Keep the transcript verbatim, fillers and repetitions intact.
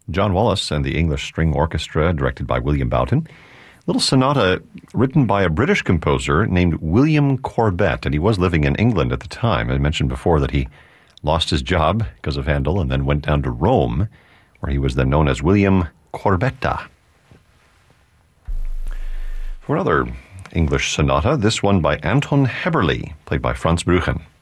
John Wallis and the English String Orchestra, directed by William Boughton. Little sonata written by a British composer named William Corbett, and he was living in England at the time. I mentioned before that he lost his job because of Handel and then went down to Rome, where he was then known as William Corbetta. For another English sonata, this one by Anton Heberle, played by Franz Brüchen.